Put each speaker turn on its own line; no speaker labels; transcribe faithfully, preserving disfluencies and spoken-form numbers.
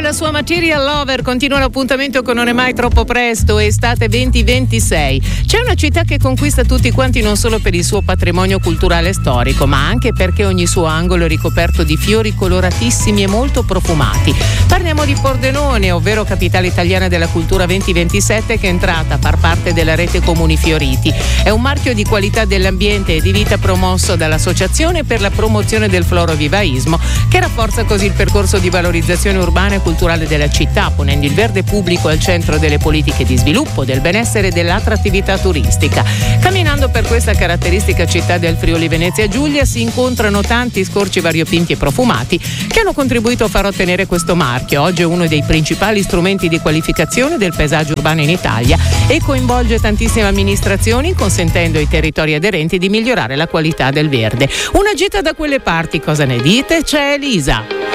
la sua Material Lover continua l'appuntamento con Non è mai troppo presto, estate venti ventisei. C'è una città che conquista tutti quanti non solo per il suo patrimonio culturale e storico, ma anche perché ogni suo angolo è ricoperto di fiori coloratissimi e molto profumati. Parliamo di Pordenone, ovvero capitale italiana della cultura venti ventisette, che è entrata a far parte della rete Comuni Fioriti. È un marchio di qualità dell'ambiente e di vita promosso dall'Associazione per la promozione del florovivaismo, che rafforza così il percorso di valorizzazione urbana e culturale della città, ponendo il verde pubblico al centro delle politiche di sviluppo, del benessere e dell'attrattività turistica. Camminando per questa caratteristica città del Friuli Venezia Giulia si incontrano tanti scorci variopinti e profumati che hanno contribuito a far ottenere questo marchio. Oggi è uno dei principali strumenti di qualificazione del paesaggio urbano in Italia e coinvolge tantissime amministrazioni, consentendo ai territori aderenti di migliorare la qualità del verde. Una gita da quelle parti, cosa ne dite? C'è Elisa.